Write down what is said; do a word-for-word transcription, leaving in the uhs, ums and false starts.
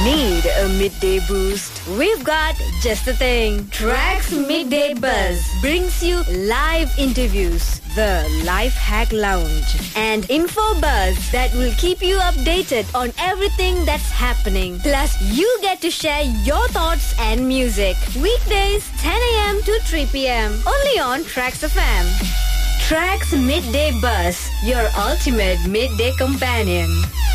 Need a midday boost? We've got just the thing. Tracks Midday Buzz brings you live interviews, the Life Hack Lounge, and info buzz that will keep you updated on everything that's happening. Plus, you get to share your thoughts and music. Weekdays, ten a.m. to three p.m. Only on Tracks F M. Tracks Midday Buzz, your ultimate midday companion.